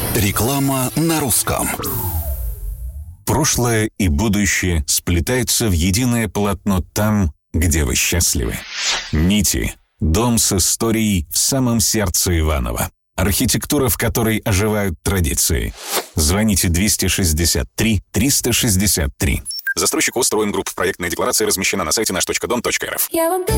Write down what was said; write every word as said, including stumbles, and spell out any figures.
Реклама на русском. Прошлое и будущее сплетаются в единое полотно там, где вы счастливы. Нити. Дом с историей в самом сердце Иваново. Архитектура, в которой оживают традиции. Звоните двести шестьдесят три триста шестьдесят три. Застройщик ОС «Строим Групп». Проектная декларация размещена на сайте наш точка дом точка эр эф. Я вам